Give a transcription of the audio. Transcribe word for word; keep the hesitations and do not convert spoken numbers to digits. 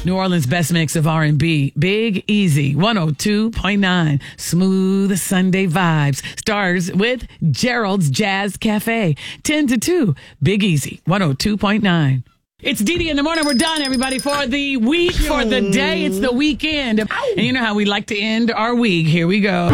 New Orleans' best mix of R and B. Big Easy, one oh two point nine. Smooth Sunday vibes. Stars with Gerald's Jazz Cafe. ten to two. Big Easy, one oh two point nine. It's Dee Dee in the morning. We're done, everybody, for the week, for the day. It's the weekend. And you know how we like to end our week. Here we go.